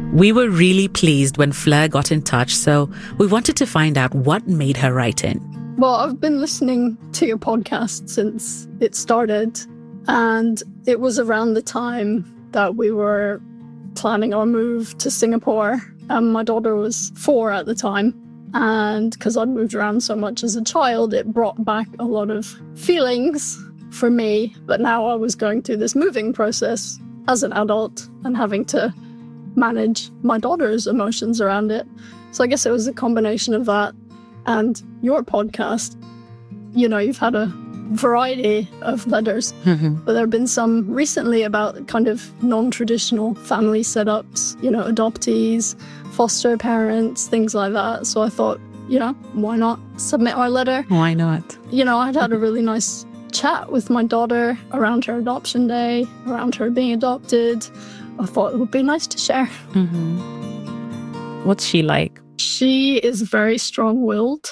We were really pleased when Fleur got in touch, so we wanted to find out what made her write in. Well, I've been listening to your podcast since it started, and it was around the time that we were planning our move to Singapore, and my daughter was 4 at the time. And because I'd moved around so much as a child, it brought back a lot of feelings for me. But now I was going through this moving process as an adult and having to manage my daughter's emotions around it. So I guess it was a combination of that and your podcast. You know, you've had a variety of letters, but there have been some recently about kind of non-traditional family setups, you know, adoptees, foster parents, things like that. So I thought, you know, why not submit our letter? Why not? You know, I'd had a really nice chat with my daughter around her adoption day, around her being adopted. I thought it would be nice to share. What's she like? She is very strong-willed.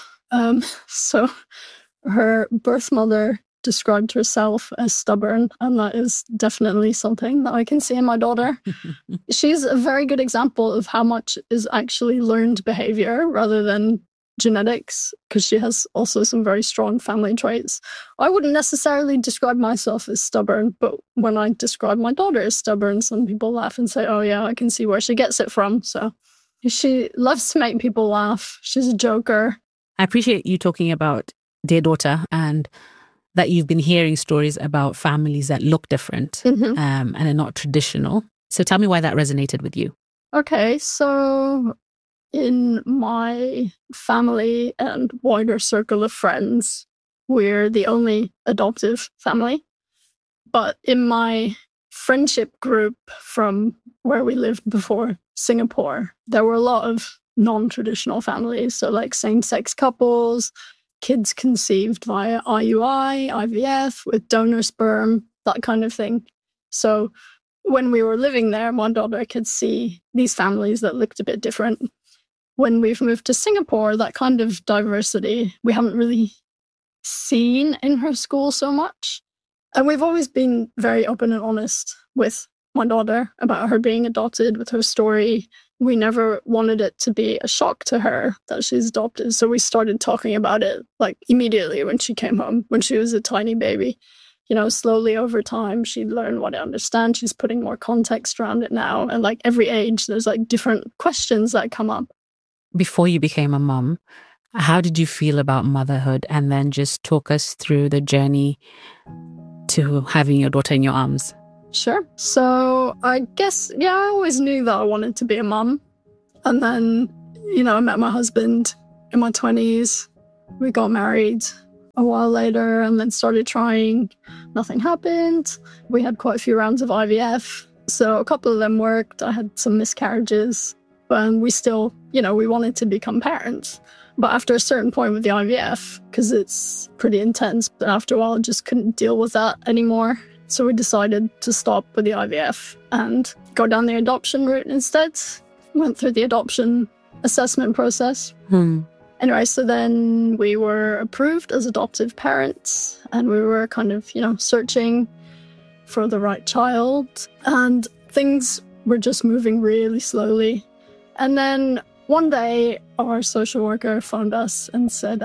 So her birth mother described herself as stubborn, and that is definitely something that I can see in my daughter. She's a very good example of how much is actually learned behavior rather than genetics, because she has also some very strong family traits. I wouldn't necessarily describe myself as stubborn, but when I describe my daughter as stubborn, some people laugh and say, oh yeah, I can see where she gets it from. So she loves to make people laugh. She's a joker. I appreciate you talking about Dear Daughter and that you've been hearing stories about families that look different and are not traditional. So tell me why that resonated with you. Okay, so in my family and wider circle of friends, we're the only adoptive family. But in my friendship group from where we lived before Singapore, there were a lot of non-traditional families. So like same-sex couples, kids conceived via IUI, IVF, with donor sperm, that kind of thing. So when we were living there, my daughter could see these families that looked a bit different. When we've moved to Singapore, that kind of diversity we haven't really seen in her school so much. And we've always been very open and honest with my daughter about her being adopted, with her story. We never wanted it to be a shock to her that she's adopted. So we started talking about it like immediately when she came home, when she was a tiny baby. You know, slowly over time, she'd learn what I understand. She's putting more context around it now. And like every age, there's like different questions that come up. Before you became a mum, how did you feel about motherhood? And then just talk us through the journey to having your daughter in your arms. Sure. So I guess, I always knew that I wanted to be a mum. And then, I met my husband in my 20s. We got married a while later and then started trying. Nothing happened. We had quite a few rounds of IVF. So a couple of them worked. I had some miscarriages. But we still, we wanted to become parents. But after a certain point with the IVF, because it's pretty intense, but after a while I just couldn't deal with that anymore. So we decided to stop with the IVF and go down the adoption route instead. Went through the adoption assessment process. Anyway, so then we were approved as adoptive parents and we were kind of, searching for the right child. And things were just moving really slowly. And then one day, our social worker phoned us and said,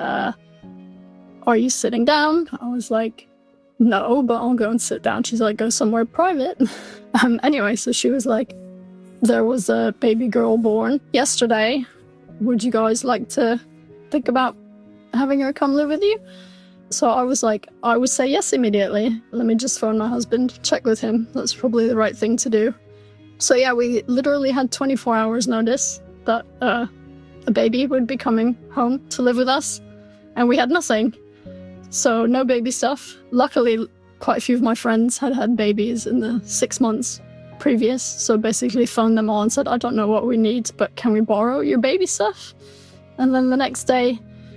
are you sitting down? I was like, no, but I'll go and sit down. She's like, go somewhere private. Anyway, so she was like, there was a baby girl born yesterday. Would you guys like to think about having her come live with you? So I was like, I would say yes immediately. Let me just phone my husband, check with him. That's probably the right thing to do. So yeah, we literally had 24 hours notice that a baby would be coming home to live with us. And we had nothing. So no baby stuff. Luckily, quite a few of my friends had had babies in the 6 months previous. So basically phoned them all and said, I don't know what we need, but can we borrow your baby stuff? And then the next day,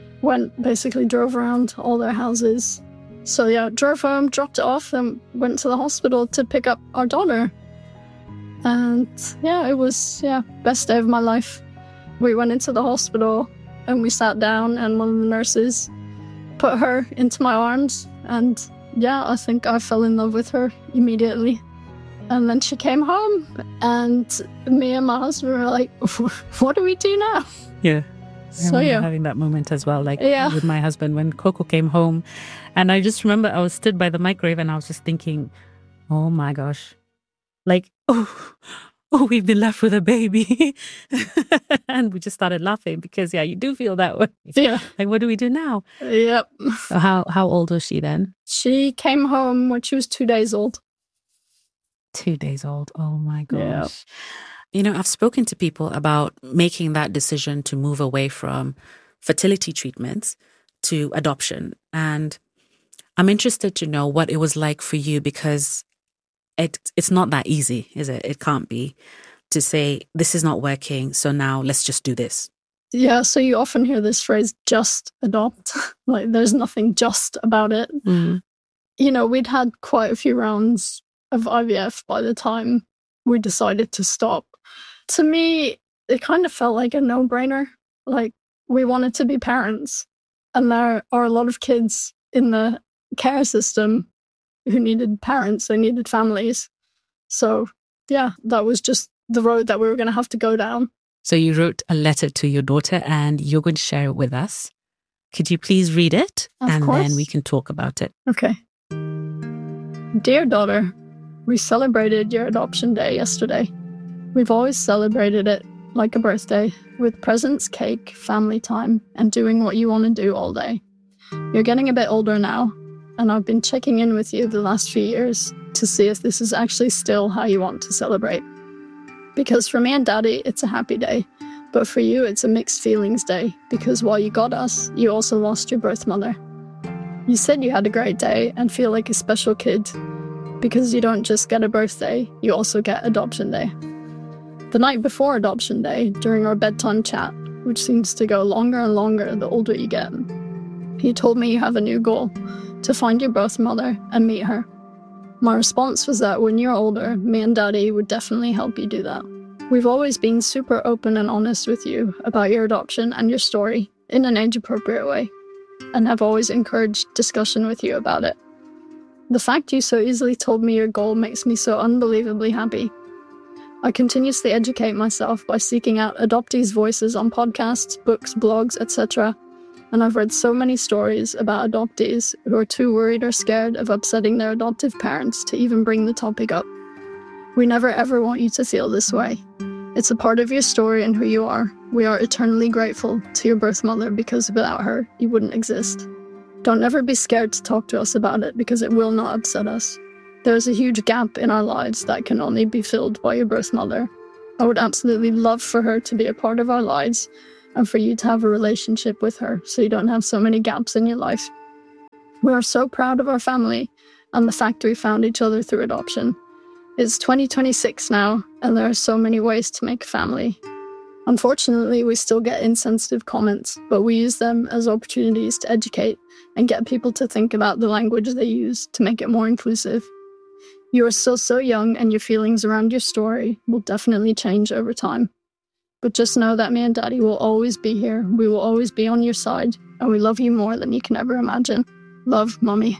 drove around all their houses. So yeah, drove home, dropped it off, and went to the hospital to pick up our daughter. And yeah, it was, best day of my life. We went into the hospital and we sat down and one of the nurses put her into my arms. And yeah, I think I fell in love with her immediately. And then she came home, and me and my husband were like, what do we do now? Yeah. So yeah, having that moment as well, like with my husband when Coco came home. And I just remember I was stood by the microwave and I was just thinking, oh my gosh, like, oh, we've been left with a baby. And we just started laughing because, you do feel that way. Yeah. Like, what do we do now? Yep. So how old was she then? She came home when she was 2 days old. 2 days old. Oh my gosh. Yeah. You know, I've spoken to people about making that decision to move away from fertility treatments to adoption. And I'm interested to know what it was like for you, because it's not that easy, is it? It can't be, to say, this is not working, so now let's just do this. Yeah, so you often hear this phrase, just adopt. Like, there's nothing just about it. Mm. You know, we'd had quite a few rounds of IVF by the time we decided to stop. To me, it kind of felt like a no-brainer. Like, we wanted to be parents, and there are a lot of kids in the care system who needed parents, they needed families. So yeah, that was just the road that we were going to have to go down. So you wrote a letter to your daughter and you're going to share it with us. Could you please read it? Of course. Then we can talk about it. Okay. Dear daughter, we celebrated your adoption day yesterday. We've always celebrated it like a birthday, with presents, cake, family time, and doing what you want to do all day. You're getting a bit older now, and I've been checking in with you the last few years to see if this is actually still how you want to celebrate. Because for me and Daddy, it's a happy day, but for you, it's a mixed feelings day, because while you got us, you also lost your birth mother. You said you had a great day and feel like a special kid, because you don't just get a birthday, you also get adoption day. The night before adoption day, during our bedtime chat, which seems to go longer and longer the older you get, you told me you have a new goal, to find your birth mother and meet her. My response was that when you're older, me and Daddy would definitely help you do that. We've always been super open and honest with you about your adoption and your story in an age-appropriate way, and have always encouraged discussion with you about it. The fact you so easily told me your goal makes me so unbelievably happy. I continuously educate myself by seeking out adoptees' voices on podcasts, books, blogs, etc., and I've read so many stories about adoptees who are too worried or scared of upsetting their adoptive parents to even bring the topic up. We never ever want you to feel this way. It's a part of your story and who you are. We are eternally grateful to your birth mother, because without her, you wouldn't exist. Don't ever be scared to talk to us about it, because it will not upset us. There's a huge gap in our lives that can only be filled by your birth mother. I would absolutely love for her to be a part of our lives, and for you to have a relationship with her, so you don't have so many gaps in your life. We are so proud of our family and the fact we found each other through adoption. It's 2026 now, and there are so many ways to make a family. Unfortunately, we still get insensitive comments, but we use them as opportunities to educate and get people to think about the language they use to make it more inclusive. You are still so young, and your feelings around your story will definitely change over time. But just know that me and Daddy will always be here. We will always be on your side, and we love you more than you can ever imagine. Love, Mummy.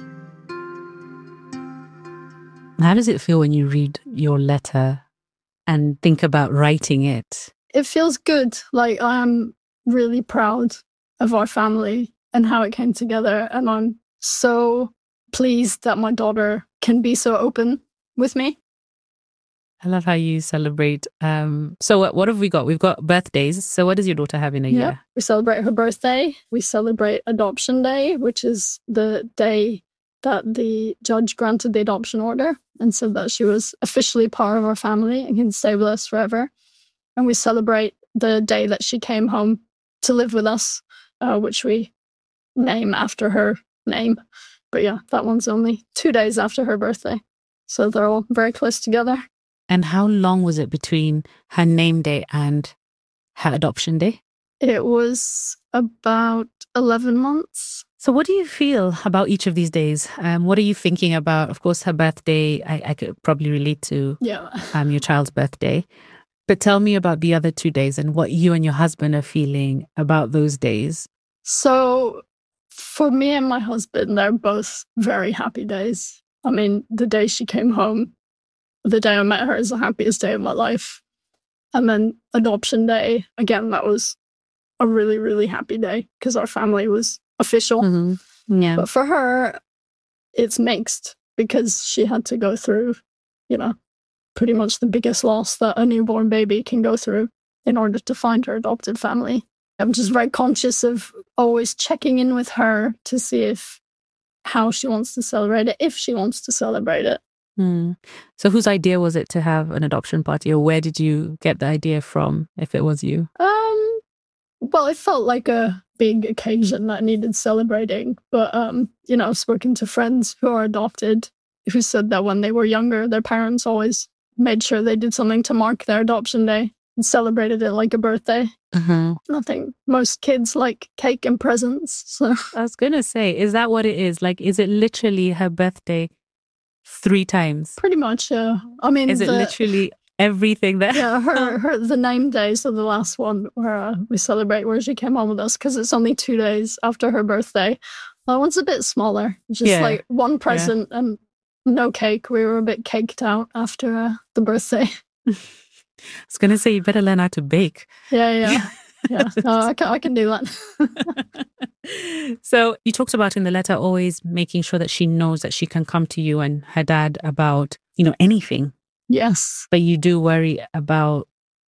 How does it feel when you read your letter and think about writing it? It feels good. Like, I'm really proud of our family and how it came together, and I'm so pleased that my daughter can be so open with me. I love how you celebrate. So what have we got? We've got birthdays. So what does your daughter have in a year? We celebrate her birthday. We celebrate Adoption Day, which is the day that the judge granted the adoption order and said that she was officially part of our family and can stay with us forever. And we celebrate the day that she came home to live with us, which we name after her name. But yeah, that one's only 2 days after her birthday. So they're all very close together. And how long was it between her name day and her adoption day? It was about 11 months. So what do you feel about each of these days? What are you thinking about? Of course, her birthday, I could probably relate to your child's birthday. But tell me about the other 2 days and what you and your husband are feeling about those days. So for me and my husband, they're both very happy days. I mean, the day she came home, the day I met her is the happiest day of my life. And then adoption day, again, that was a really, really happy day because our family was official. Mm-hmm. Yeah. But for her, it's mixed because she had to go through, pretty much the biggest loss that a newborn baby can go through in order to find her adopted family. I'm just very conscious of always checking in with her to see how she wants to celebrate it, if she wants to celebrate it. So whose idea was it to have an adoption party, or where did you get the idea from, if it was you? Well, it felt like a big occasion that needed celebrating. But, I've spoken to friends who are adopted who said that when they were younger, their parents always made sure they did something to mark their adoption day and celebrated it like a birthday. I think most kids like cake and presents. So I was going to say, is that what it is? Like, is it literally her birthday 3 times? Pretty much, yeah. I mean, is it literally everything that? Yeah, her the name days are the last one where we celebrate where she came home with us because it's only 2 days after her birthday. That one's a bit smaller, just like one present and no cake. We were a bit caked out after the birthday. I was going to say, you better learn how to bake. Yeah. No, I can do that. So you talked about in the letter always making sure that she knows that she can come to you and her dad about, anything. Yes. But you do worry about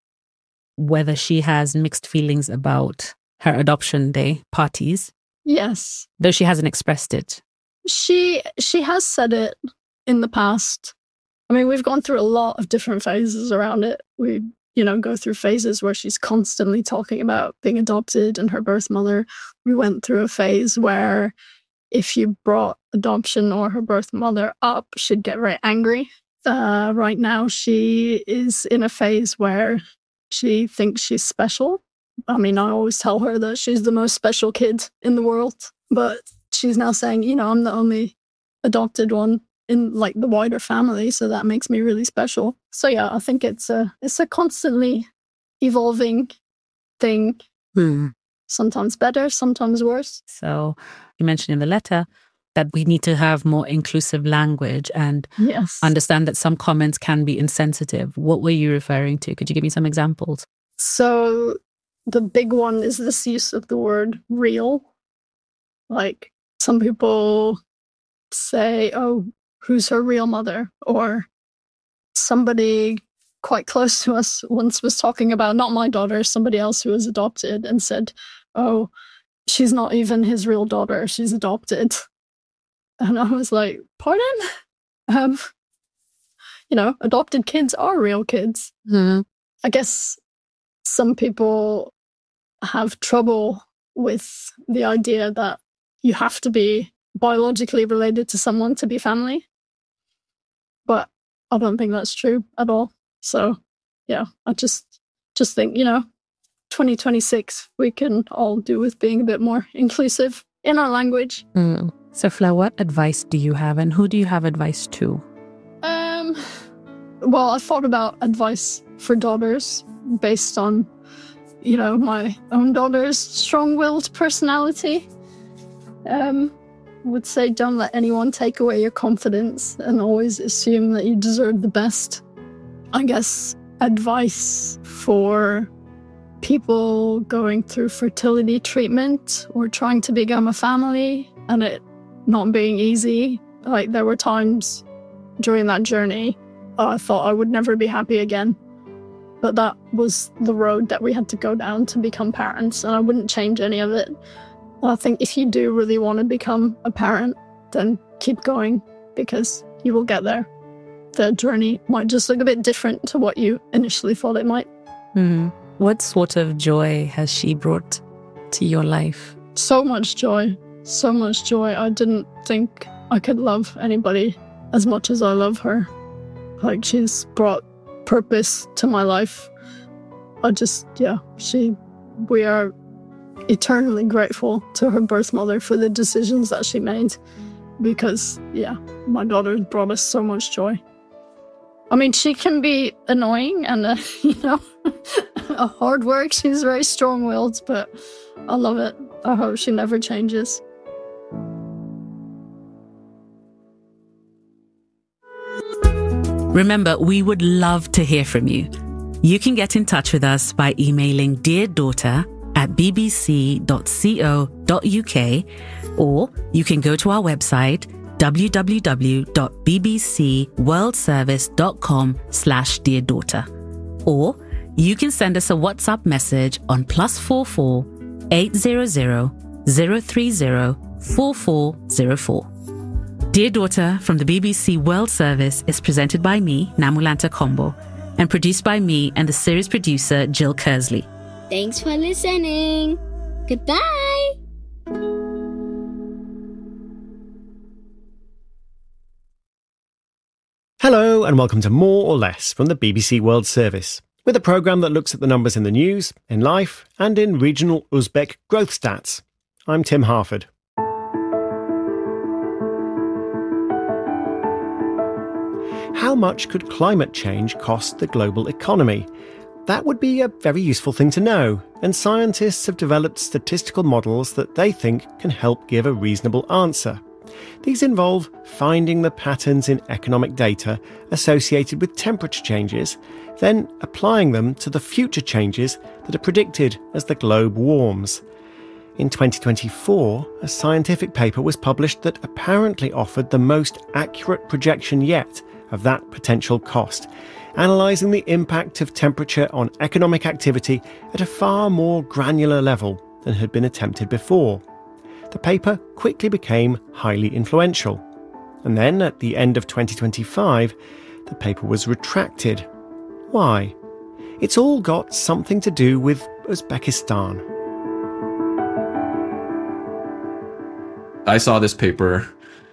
whether she has mixed feelings about her adoption day parties. Yes. Though she hasn't expressed it. She has said it in the past. I mean, we've gone through a lot of different phases around it. We, go through phases where she's constantly talking about being adopted and her birth mother. We went through a phase where if you brought adoption or her birth mother up, she'd get very angry. Right now, she is in a phase where she thinks she's special. I mean, I always tell her that she's the most special kid in the world, but she's now saying, I'm the only adopted one in like the wider family, so that makes me really special. So yeah, I think it's a constantly evolving thing. Sometimes better, sometimes worse. So you mentioned in the letter that we need to have more inclusive language and understand that some comments can be insensitive. What were you referring to? Could you give me some examples? So the big one is this use of the word real. Like some people say, oh, who's her real mother? Or somebody quite close to us once was talking about, not my daughter, somebody else who was adopted, and said, oh, she's not even his real daughter, she's adopted. And I was like, pardon? Adopted kids are real kids. I guess some people have trouble with the idea that you have to be biologically related to someone to be family. But I don't think that's true at all. So, yeah, I just think, 2026, we can all do with being a bit more inclusive in our language. So, Fleur, what advice do you have and who do you have advice to? Well, I thought about advice for daughters based on, my own daughter's strong-willed personality. Would say don't let anyone take away your confidence and always assume that you deserve the best. I guess advice for people going through fertility treatment or trying to become a family and it not being easy. Like there were times during that journey I thought I would never be happy again. But that was the road that we had to go down to become parents, and I wouldn't change any of it. I think if you do really want to become a parent, then keep going because you will get there. The journey might just look a bit different to what you initially thought it might. What sort of joy has she brought to your life? So much joy. So much joy. I didn't think I could love anybody as much as I love her. Like she's brought purpose to my life. We are eternally grateful to her birth mother for the decisions that she made because, my daughter brought us so much joy. I mean, she can be annoying and, a hard work. She's very strong-willed, but I love it. I hope she never changes. Remember, we would love to hear from you. You can get in touch with us by emailing deardaughter@bbc.co.uk, or you can go to our website www.bbcworldservice.com/deardaughter, or you can send us a WhatsApp message on +44 800 030 4404. Dear Daughter from the BBC World Service is presented by me, Namulanta Kombo, and produced by me and the series producer, Jill Kersley. Thanks for listening. Goodbye. Hello and welcome to More or Less from the BBC World Service, with a programme that looks at the numbers in the news, in life and in regional Uzbek growth stats. I'm Tim Harford. How much could climate change cost the global economy? That would be a very useful thing to know, and scientists have developed statistical models that they think can help give a reasonable answer. These involve finding the patterns in economic data associated with temperature changes, then applying them to the future changes that are predicted as the globe warms. In 2024, a scientific paper was published that apparently offered the most accurate projection yet of that potential cost, analysing the impact of temperature on economic activity at a far more granular level than had been attempted before. The paper quickly became highly influential. And then, at the end of 2025, the paper was retracted. Why? It's all got something to do with Uzbekistan. I saw this paper,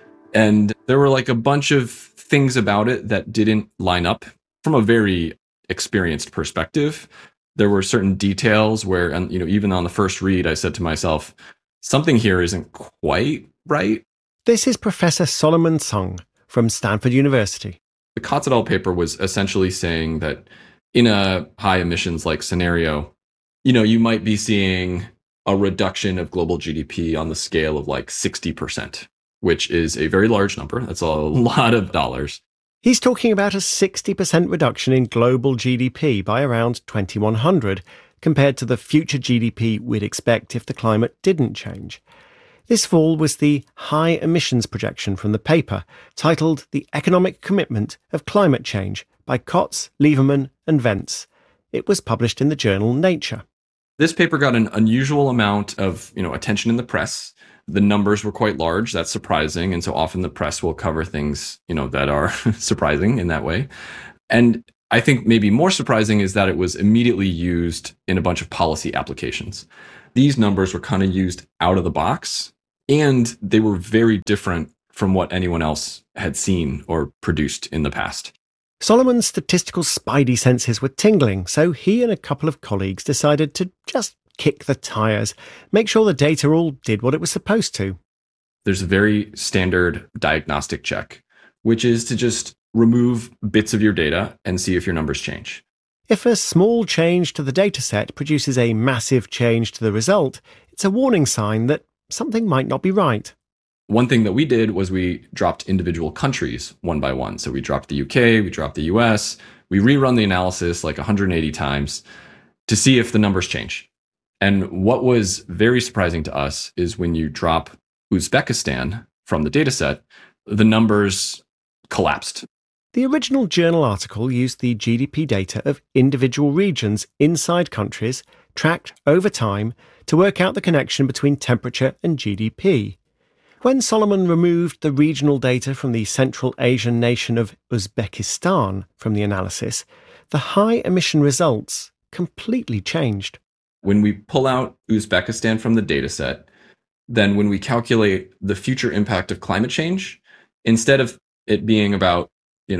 and there were like a bunch of things about it that didn't line up from a very experienced perspective. There were certain details where, and even on the first read, I said to myself, something here isn't quite right. This is Professor Solomon Sung from Stanford University. The Katz paper was essentially saying that in a high emissions like scenario, you might be seeing a reduction of global GDP on the scale of like 60%, which is a very large number. That's a lot of dollars. He's talking about a 60% reduction in global GDP by around 2100, compared to the future GDP we'd expect if the climate didn't change. This fall was the high emissions projection from the paper, titled The Economic Commitment of Climate Change by Kotz, Lieberman and Vence. It was published in the journal Nature. This paper got an unusual amount of attention in the press. The numbers were quite large. That's surprising. And so often the press will cover things, that are surprising in that way. And I think maybe more surprising is that it was immediately used in a bunch of policy applications. These numbers were kind of used out of the box, and they were very different from what anyone else had seen or produced in the past. Solomon's statistical spidey senses were tingling, so he and a couple of colleagues decided to just kick the tires, make sure the data all did what it was supposed to. There's a very standard diagnostic check, which is to just remove bits of your data and see if your numbers change. If a small change to the dataset produces a massive change to the result, it's a warning sign that something might not be right. One thing that we did was we dropped individual countries one by one. So we dropped the UK, we dropped the US, we rerun the analysis like 180 times to see if the numbers change. And what was very surprising to us is when you drop Uzbekistan from the dataset, the numbers collapsed. The original journal article used the GDP data of individual regions inside countries, tracked over time, to work out the connection between temperature and GDP. When Solomon removed the regional data from the Central Asian nation of Uzbekistan from the analysis, the high emission results completely changed. When we pull out Uzbekistan from the dataset, then when we calculate the future impact of climate change, instead of it being about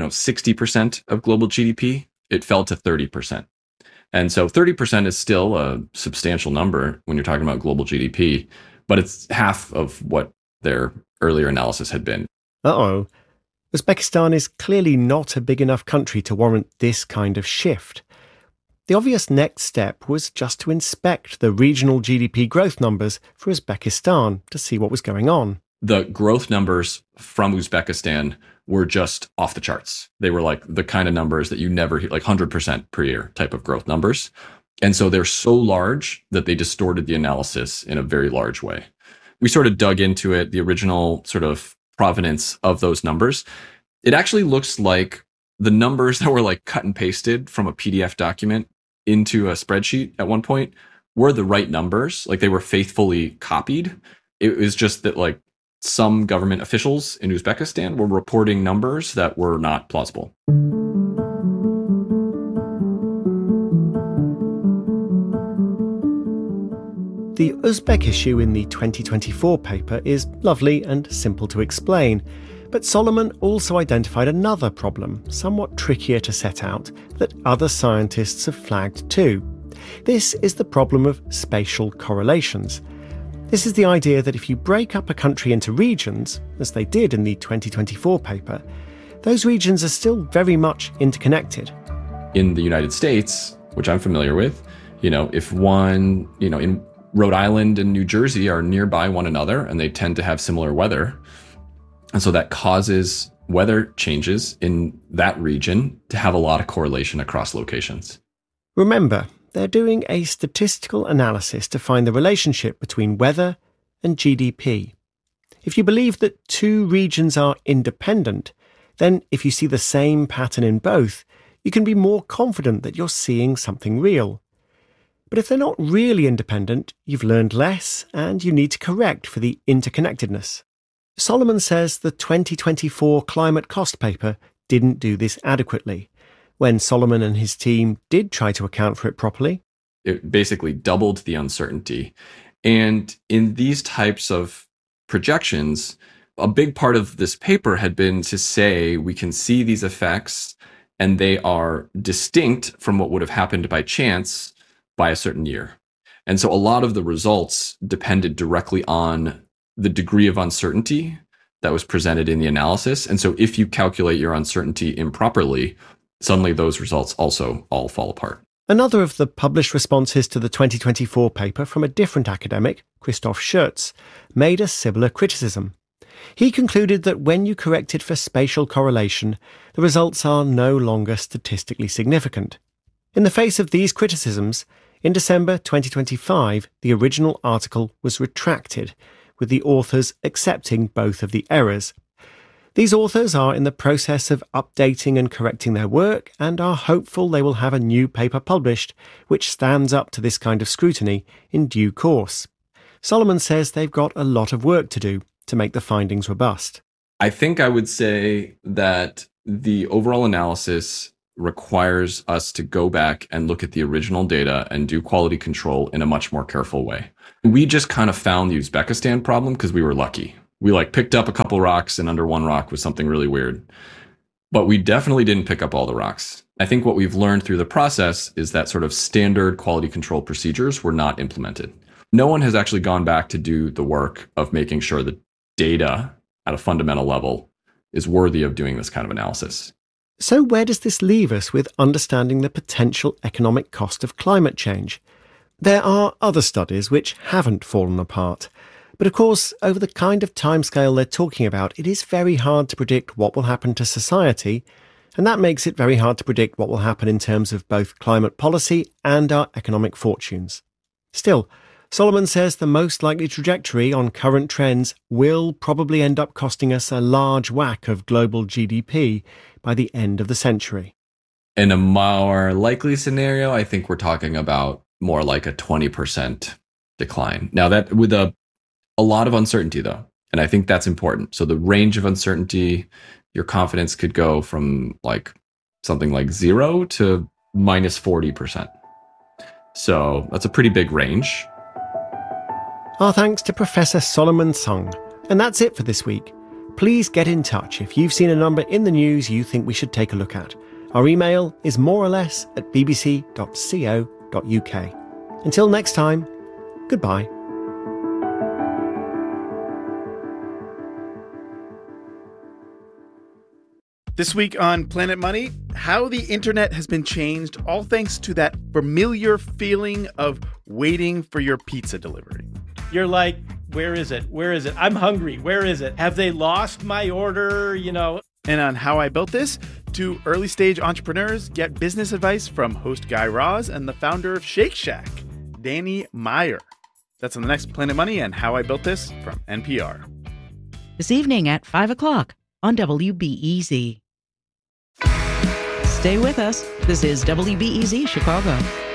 60% of global GDP, it fell to 30%. And so 30% is still a substantial number when you're talking about global GDP, but it's half of what their earlier analysis had been. Uh-oh. Uzbekistan is clearly not a big enough country to warrant this kind of shift. The obvious next step was just to inspect the regional GDP growth numbers for Uzbekistan to see what was going on. the growth numbers from Uzbekistan were just off the charts. They were like the kind of numbers that you never hear, like 100% per year type of growth numbers. And so they're so large that they distorted the analysis in a very large way. We sort of dug into it, the original sort of provenance of those numbers. It actually looks like the numbers that were like cut and pasted from a PDF document into a spreadsheet at one point were the right numbers. Like they were faithfully copied. It was just that like some government officials in Uzbekistan were reporting numbers that were not plausible. The Uzbek issue in the 2024 paper is lovely and simple to explain, but Solomon also identified another problem, somewhat trickier to set out, that other scientists have flagged too. This is the problem of spatial correlations. This is the idea that if you break up a country into regions, as they did in the 2024 paper, those regions are still very much interconnected. In the United States, which I'm familiar with, if one, in Rhode Island and New Jersey are nearby one another and they tend to have similar weather. And so that causes weather changes in that region to have a lot of correlation across locations. Remember, they're doing a statistical analysis to find the relationship between weather and GDP. If you believe that two regions are independent, then if you see the same pattern in both, you can be more confident that you're seeing something real. But if they're not really independent, you've learned less and you need to correct for the interconnectedness. Solomon says the 2024 climate cost paper didn't do this adequately. When Solomon and his team did try to account for it properly, it basically doubled the uncertainty. And in these types of projections, a big part of this paper had been to say we can see these effects and they are distinct from what would have happened by chance by a certain year. And so a lot of the results depended directly on the degree of uncertainty that was presented in the analysis. And so if you calculate your uncertainty improperly, suddenly those results also all fall apart. Another of the published responses to the 2024 paper from a different academic, Christoph Schurz, made a similar criticism. He concluded that when you corrected for spatial correlation, the results are no longer statistically significant. In the face of these criticisms, in December 2025, the original article was retracted, with the authors accepting both of the errors. These authors are in the process of updating and correcting their work and are hopeful they will have a new paper published which stands up to this kind of scrutiny in due course. Solomon says they've got a lot of work to do to make the findings robust. I think I would say that the overall analysis requires us to go back and look at the original data and do quality control in a much more careful way. We just kind of found the Uzbekistan problem because we were lucky. We picked up a couple rocks and under one rock was something really weird. But we definitely didn't pick up all the rocks. I think what we've learned through the process is that sort of standard quality control procedures were not implemented. No one has actually gone back to do the work of making sure the data at a fundamental level is worthy of doing this kind of analysis. So where does this leave us with understanding the potential economic cost of climate change? There are other studies which haven't fallen apart. But of course, over the kind of timescale they're talking about, it is very hard to predict what will happen to society, and that makes it very hard to predict what will happen in terms of both climate policy and our economic fortunes. Still, Solomon says the most likely trajectory on current trends will probably end up costing us a large whack of global GDP by the end of the century. In a more likely scenario, I think we're talking about more like a 20% decline. Now that with a lot of uncertainty though, and I think that's important. So the range of uncertainty, your confidence could go from something like 0 to minus 40%. So that's a pretty big range. Our thanks to Professor Solomon Sung. And that's it for this week. Please get in touch if you've seen a number in the news you think we should take a look at. Our email is moreorless@bbc.co.uk. Until next time, goodbye. This week on Planet Money, how the internet has been changed, all thanks to that familiar feeling of waiting for your pizza delivery. You're like, Where is it? Where is it? I'm hungry. Where is it? Have they lost my order? And on How I Built This, two early stage entrepreneurs get business advice from host Guy Raz and the founder of Shake Shack, Danny Meyer. That's on the next Planet Money and How I Built This from NPR. This evening at 5 o'clock on WBEZ. Stay with us. This is WBEZ Chicago.